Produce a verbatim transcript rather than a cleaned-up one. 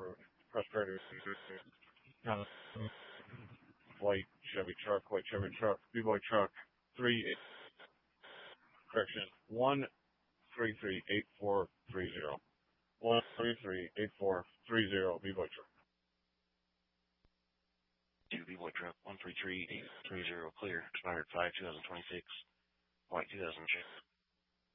Prosperity, kind of white Chevy truck, white Chevy truck, B-boy truck, three, correction, one three three eight four three zero. One three three eight four three zero B-boy truck. Two B-boy truck, one three three eight three zero clear, expired five two thousand twenty-six, white two thousand.